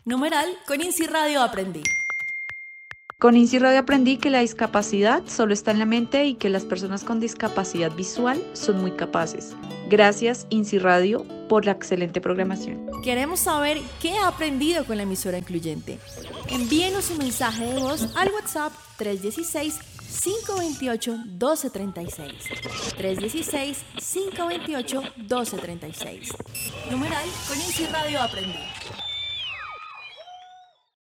Numeral con INSI Radio aprendí. Con INSI Radio aprendí que la discapacidad solo está en la mente y que las personas con discapacidad visual son muy capaces. Gracias, INSI Radio, por la excelente programación. Queremos saber qué ha aprendido con la emisora incluyente. Envíenos un mensaje de voz al WhatsApp 316-528-1236. 316-528-1236. Numeral con INSI Radio aprendí.